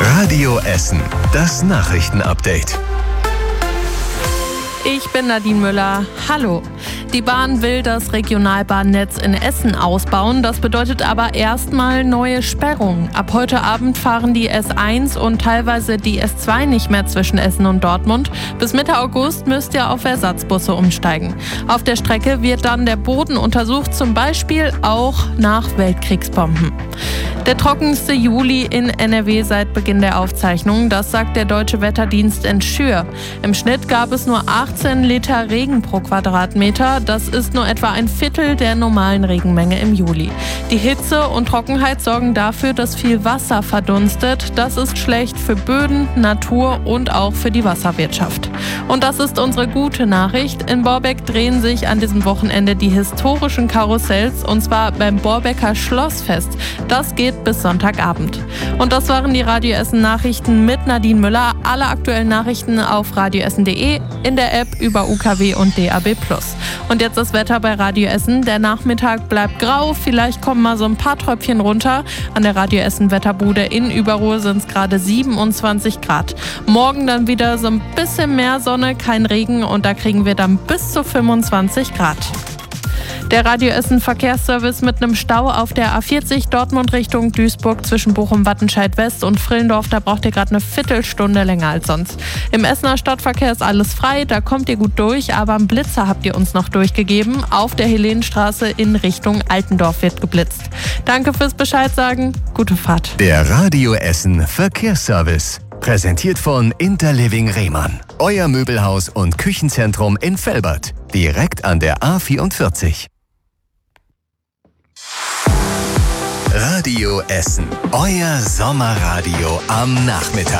Radio Essen, das Nachrichtenupdate. Ich bin Nadine Müller. Hallo. Die Bahn will das Regionalbahnnetz in Essen ausbauen. Das bedeutet aber erstmal neue Sperrungen. Ab heute Abend fahren die S1 und teilweise die S2 nicht mehr zwischen Essen und Dortmund. Bis Mitte August müsst ihr auf Ersatzbusse umsteigen. Auf der Strecke wird dann der Boden untersucht, zum Beispiel auch nach Weltkriegsbomben. Der trockenste Juli in NRW seit Beginn der Aufzeichnungen, das sagt der Deutsche Wetterdienst in Schür. Im Schnitt gab es nur 18 Liter Regen pro Quadratmeter. Das ist nur etwa ein Viertel der normalen Regenmenge im Juli. Die Hitze und Trockenheit sorgen dafür, dass viel Wasser verdunstet. Das ist schlecht für Böden, Natur und auch für die Wasserwirtschaft. Und das ist unsere gute Nachricht. In Borbeck drehen sich an diesem Wochenende die historischen Karussells, und zwar beim Borbecker Schlossfest. Das geht bis Sonntagabend. Und das waren die Radio Essen Nachrichten mit Nadine Müller. Alle aktuellen Nachrichten auf radioessen.de, in der App über UKW und DAB+. Und jetzt das Wetter bei Radio Essen. Der Nachmittag bleibt grau, vielleicht kommen mal so ein paar Tröpfchen runter. An der Radio Essen Wetterbude in Überruhr sind es gerade 27 Grad. Morgen dann wieder so ein bisschen mehr Sonne, kein Regen, und da kriegen wir dann bis zu 25 Grad. Der Radio Essen Verkehrsservice mit einem Stau auf der A40 Dortmund Richtung Duisburg zwischen Bochum-Wattenscheid West und Frillendorf. Da braucht ihr gerade eine Viertelstunde länger als sonst. Im Essener Stadtverkehr ist alles frei, da kommt ihr gut durch, aber einen Blitzer habt ihr uns noch durchgegeben. Auf der Helenenstraße in Richtung Altendorf wird geblitzt. Danke fürs Bescheid sagen, gute Fahrt. Der Radio Essen Verkehrsservice. Präsentiert von Interliving Rehmann. Euer Möbelhaus und Küchenzentrum in Velbert. Direkt an der A44. Radio Essen. Euer Sommerradio am Nachmittag.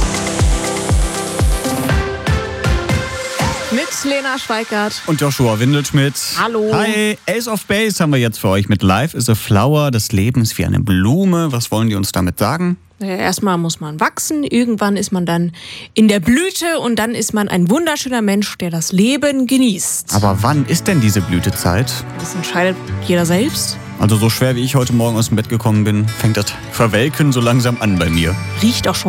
Mit Lena Schweikart und Joshua Windelschmidt. Hallo. Hi, Ace of Base haben wir jetzt für euch mit Life is a Flower, das Leben ist wie eine Blume. Was wollen die uns damit sagen? Erstmal muss man wachsen, irgendwann ist man dann in der Blüte und dann ist man ein wunderschöner Mensch, der das Leben genießt. Aber wann ist denn diese Blütezeit? Das entscheidet jeder selbst. Also so schwer wie ich heute Morgen aus dem Bett gekommen bin, fängt das Verwelken so langsam an bei mir. Riecht auch schon